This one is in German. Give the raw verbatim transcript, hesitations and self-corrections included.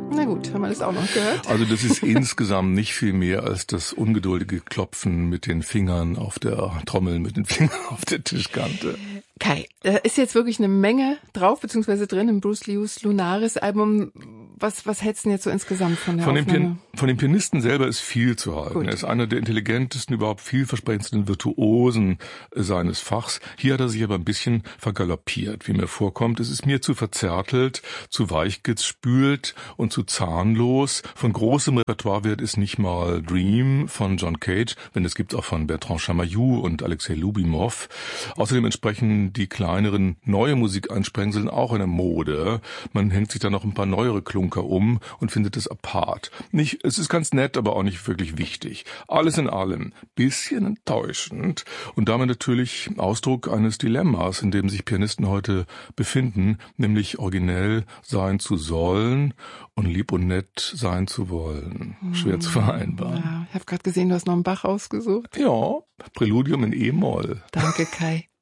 Na gut, haben wir das auch noch gehört? Also das ist insgesamt nicht viel mehr als das ungeduldige Klopfen mit den Fingern auf der Trommel, mit den Fingern auf der Tischkante. Kai, da ist jetzt wirklich eine Menge drauf, beziehungsweise drin im Bruce Lees Lunaris-Album. Was, was hältst du denn jetzt so insgesamt von der von Aufnahme? Dem Pian- von dem Pianisten selber ist viel zu halten. Gut. Er ist einer der intelligentesten, überhaupt vielversprechendsten Virtuosen seines Fachs. Hier hat er sich aber ein bisschen vergaloppiert, wie mir vorkommt. Es ist mir zu verzärtelt, zu weichgespült und zu zahnlos. Von großem Repertoirewert ist nicht mal Dream von John Cage, denn es gibt auch von Bertrand Chamayou und Alexei Lubimov. Außerdem entsprechen die kleineren neue Musikeinsprengseln auch in der Mode. Man hängt sich da noch ein paar neuere Klunker um und findet es apart. Nicht, es ist ganz nett, aber auch nicht wirklich wichtig. Alles in allem bisschen enttäuschend und damit natürlich Ausdruck eines Dilemmas, in dem sich Pianisten heute befinden, nämlich originell sein zu sollen und lieb und nett sein zu wollen. Schwer zu vereinbaren. Ja, ich habe gerade gesehen, du hast noch einen Bach ausgesucht. Ja, Präludium in E-Moll. Danke, Kai.